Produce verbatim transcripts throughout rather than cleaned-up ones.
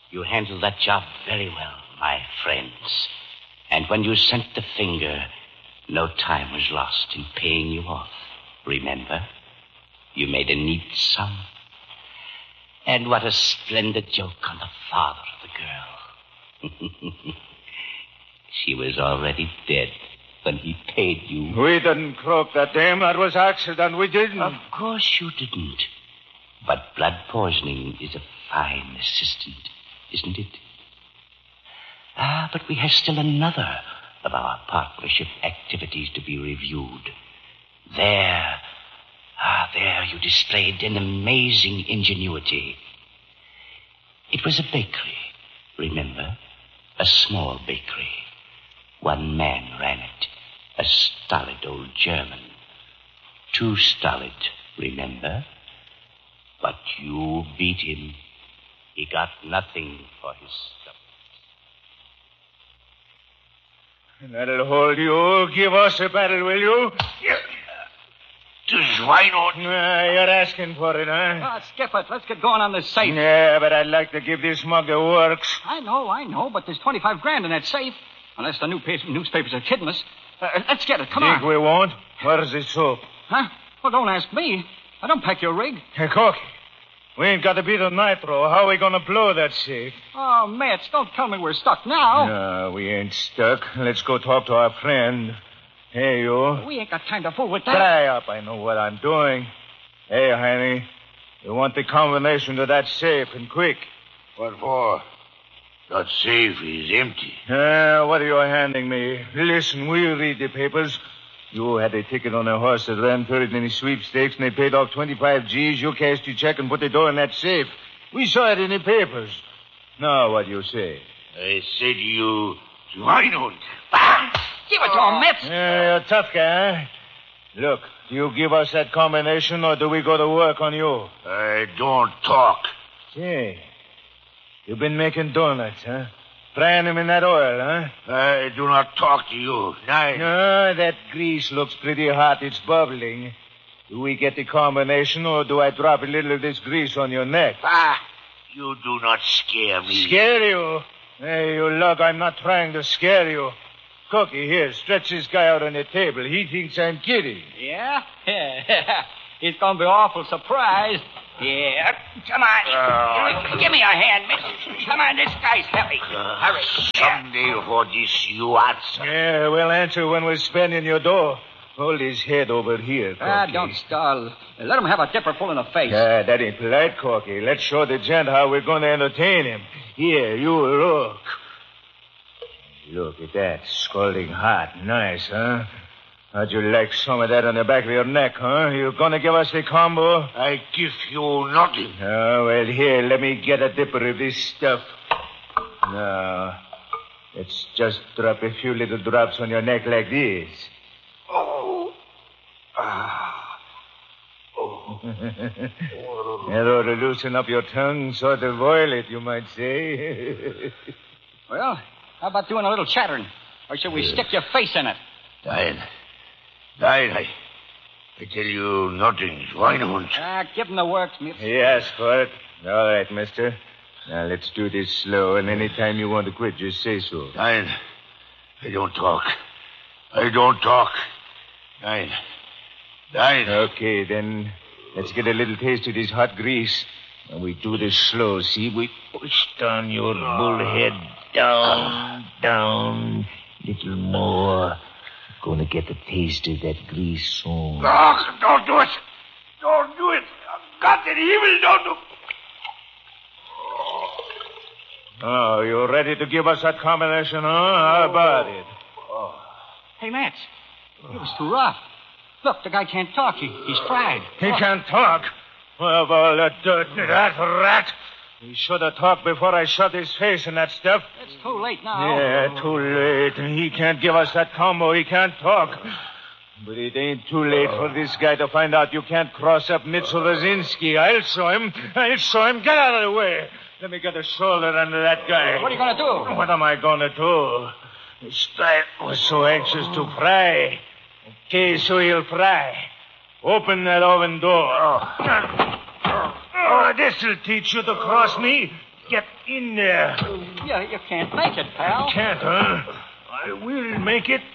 You handled that job very well, my friends. And when you sent the finger, no time was lost in paying you off. Remember? You made a neat sum. And what a splendid joke on the father of the girl. She was already dead when he paid you. We didn't croak that dame. That was accident. We didn't. Of course you didn't. But blood poisoning is a fine assistant, isn't it? Ah, but we have still another of our partnership activities to be reviewed. There, ah, there you displayed an amazing ingenuity. It was a bakery, remember? A small bakery. One man ran it, a stolid old German. Too stolid, remember? But you beat him. He got nothing for his stuff. That'll hold you. Give us a battle, will you? To Schweinhund. Uh, you're asking for it, huh? Ah, skip it. Let's get going on this safe. Yeah, but I'd like to give this mug the works. I know, I know, but there's twenty-five grand in that safe. Unless the new pa- newspapers are kidding us. Uh, let's get it. Come Think on. we won't? Where's the soap? Huh? Well, don't ask me. I don't pack your rig. Hey, Corky. We ain't got a bit of nitro. How are we going to blow that safe? Oh, Mitch, don't tell me we're stuck now. No, we ain't stuck. Let's go talk to our friend. Hey, you. We ain't got time to fool with that. Dry up. I know what I'm doing. Hey, honey. You want the combination to that safe, and quick. What for? That safe is empty. Uh, what are you handing me? Listen, we'll read the papers. You had a ticket on a horse that ran third in the sweepstakes, and they paid off twenty-five G's. You cashed your check and put the dough in that safe. We saw it in the papers. Now, what do you say? I say to you, Schweinhund. Give it to him, Mitch. Yeah, you're a tough guy, huh? Look, do you give us that combination, or do we go to work on you? I don't talk. Say, you've been making donuts, huh? Frying them in that oil, huh? I do not talk to you. I... No, that grease looks pretty hot. It's bubbling. Do we get the combination, or do I drop a little of this grease on your neck? Ah, you do not scare me. Scare you? Hey, you lug, I'm not trying to scare you. Cookie, here, stretch this guy out on the table. He thinks I'm kidding. Yeah? He's going to be awful surprised. Yeah. Come on. Uh, Give me a hand, Mitch. Come on, this guy's heavy. Uh, Hurry. Someday for this you answer. Yeah, we'll answer when we're spending your dough. Hold his head over here, Corky. Ah, don't stall. Let him have a dipper full in the face. Ah, that ain't polite, Corky. Let's show the gent how we're going to entertain him. Here, you look. Look at that. Scalding hot. Nice, huh? How'd you like some of that on the back of your neck, huh? You gonna give us the combo? I give you nothing. Oh, well, here, let me get a dipper of this stuff. Now, let's just drop a few little drops on your neck like this. Oh. Ah. Oh. That ought to loosen up your tongue, sort of oil it, you might say. Well, how about doing a little chattering? Or should we stick your face in it? Diane. Diane, I, I tell you nothing, Schweinhund. Ah, give him the works, Mitch. He asked for it. All right, mister. Now, let's do this slow, and any time you want to quit, just say so. Diane, I don't talk. I don't talk. Diane. Diane. Okay, then let's get a little taste of this hot grease. And we do this slow, see? We push down your bullhead. Down, down. Little more. Gonna get the taste of that grease soon. Oh, don't do it. Don't do it. God in evil, don't do it. Oh, you ready to give us that combination, huh? How about it? Hey, Mitch. It was too rough. Look, the guy can't talk. He, he's fried. He can't talk. Well, of all the dirt, that rat. He should have talked before I shut his face and that stuff. It's too late now. Yeah, too late. He can't give us that combo. He can't talk. But it ain't too late for this guy to find out you can't cross up Mitchell Rosinski. I'll show him. I'll show him. Get out of the way. Let me get a shoulder under that guy. What are you going to do? What am I going to do? This guy was so anxious to fry. Okay, so he'll fry. Open that oven door. Oh, this'll teach you to cross me. Get in there. You, you can't make it, pal. Can't, huh? I will make it.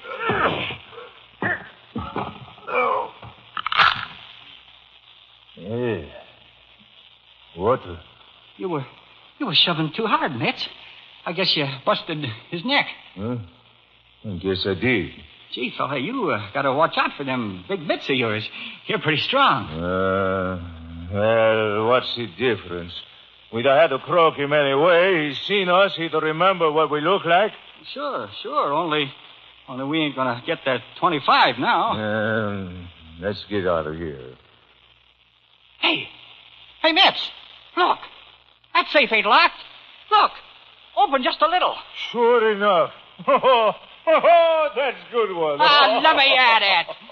Hey. Water. You were you were shoving too hard, Mitch. I guess you busted his neck. Huh? I guess I did. Gee, fella, you uh, got to watch out for them big bits of yours. You're pretty strong. Uh, well, what's the difference? We'd have had to croak him anyway. He's seen us. He'd remember what we look like. Sure, sure. Only, only we ain't gonna get that twenty-five now. Um, let's get out of here. Hey, hey, Mitch, look. That safe ain't locked. Look, open just a little. Sure enough. Oh, that's a good one. Ah, let me at it.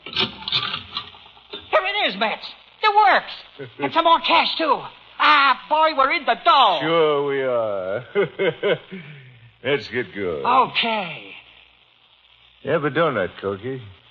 Here it is, Mitch. It works. And some more cash, too. Ah, boy, we're in the dough. Sure we are. Let's get going. Okay. You ever done that, Cokie?